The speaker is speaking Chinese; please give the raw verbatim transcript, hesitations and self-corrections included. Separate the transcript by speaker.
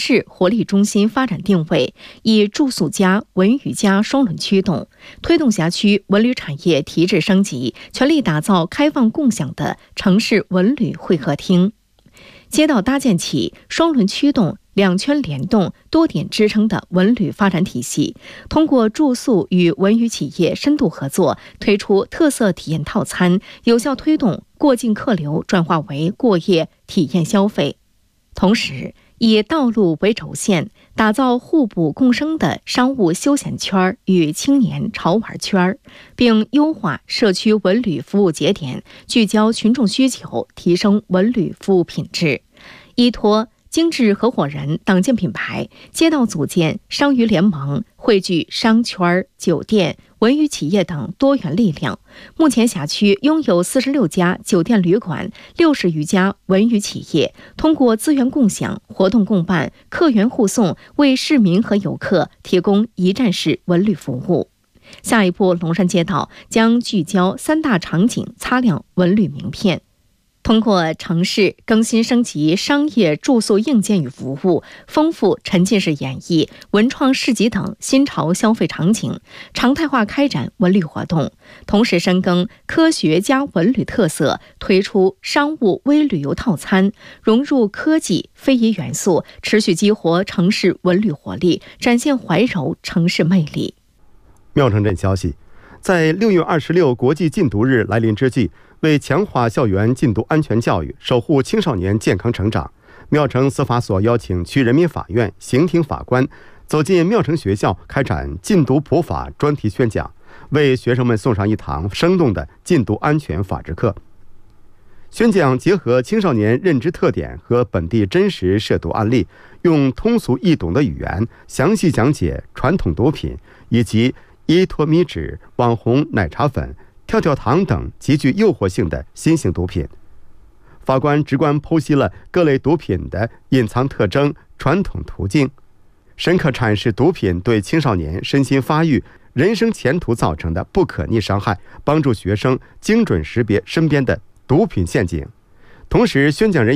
Speaker 1: 市活力中心发展定位，以住宿加、文娱加双轮驱动，推动辖区文旅产业提质升级，全力打造开放共享的城市文旅会客厅。街道搭建起双轮驱动、两圈联动、多点支撑的文旅发展体系，通过住宿与文娱企业深度合作，推出特色体验套餐，有效推动过境客流转化为过夜体验消费。同时，以道路为轴线，打造互补共生的商务休闲圈与青年潮玩圈，并优化社区文旅服务节点，聚焦群众需求，提升文旅服务品质。依托精致合伙人党建品牌，街道组建商娱联盟，汇聚商圈、酒店、文娱企业等多元力量。目前辖区拥有四十六家酒店旅馆，六十余家文娱企业，通过资源共享、活动共办、客源互送，为市民和游客提供一站式文旅服务。下一步，龙山街道将聚焦三大场景，擦亮文旅名片。通过城市更新升级商业住宿硬件与服务，丰富沉浸式演绎、文创市集等新潮消费场景，常态化开展文旅活动，同时深耕科学加文旅特色，推出商务微旅游套餐，融入科技非遗元素，持续激活城市文旅活力，展现怀柔城市魅力。
Speaker 2: 妙城镇消息，在六月二十六国际禁毒日来临之际，为强化校园禁毒安全教育，守护青少年健康成长，妙城司法所邀请区人民法院刑庭法官走进妙城学校，开展禁毒普法专题宣讲，为学生们送上一堂生动的禁毒安全法治课。宣讲结合青少年认知特点和本地真实涉毒案例，用通俗易懂的语言详细讲解传统毒品以及依托米脂、网红奶茶粉、跳跳糖等极具诱惑性的新型毒品。法官直观剖析了各类毒品的隐藏特征、传统途径，深刻阐释毒品对青少年身心发育、人生前途造成的不可逆伤害，帮助学生精准识别身边的毒品陷阱。同时，宣讲人